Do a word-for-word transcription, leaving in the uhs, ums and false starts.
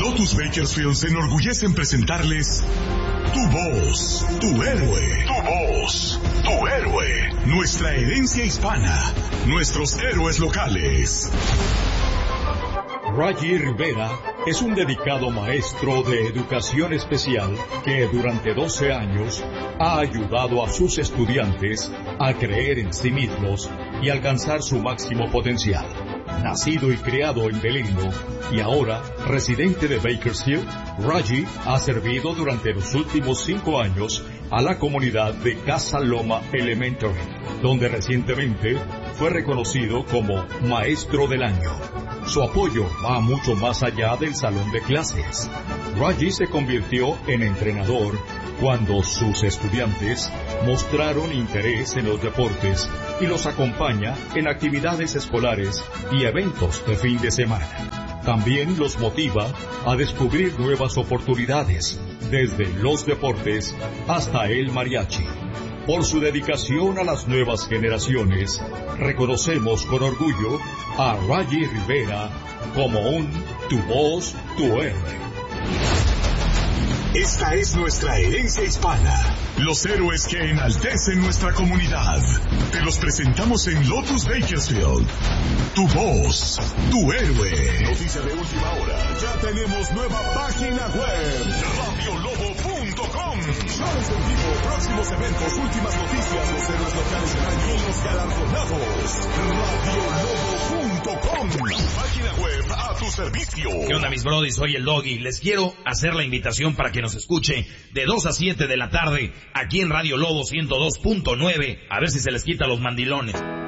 Lotus Bakersfield se enorgullece en presentarles Tu Voz, Tu Héroe. Tu Voz, Tu Héroe. Nuestra herencia hispana, nuestros héroes locales. Raji Rivera es un dedicado maestro de educación especial que durante doce años ha ayudado a sus estudiantes a creer en sí mismos y alcanzar su máximo potencial. Nacido y criado en Belino y ahora residente de Bakersfield, Raji ha servido durante los últimos cinco años a la comunidad de Casa Loma Elementary, donde recientemente fue reconocido como Maestro del Año. Su apoyo va mucho más allá del salón de clases. Raji se convirtió en entrenador cuando sus estudiantes mostraron interés en los deportes y los acompaña en actividades escolares y eventos de fin de semana. También los motiva a descubrir nuevas oportunidades, desde los deportes hasta el mariachi. Por su dedicación a las nuevas generaciones, reconocemos con orgullo a Raji Rivera como un Tu Voz, Tu Héroe. Esta es nuestra herencia hispana. Los héroes que enaltecen nuestra comunidad. Te los presentamos en Lotus Bakersfield. Tu Voz, Tu Héroe. Noticia de última hora. Ya tenemos nueva página web. radio lobo punto com. Shows en vivo, próximos eventos, últimas noticias, los héroes locales del año y los galardonados. radio lobo punto com. Página web a tu servicio. ¿Qué onda, mis brodis? Soy el Doggy. Les quiero hacer la invitación para que nos escuche de dos a siete de la tarde aquí en Radio Lobo ciento dos punto nueve. A ver si se les quita los mandilones.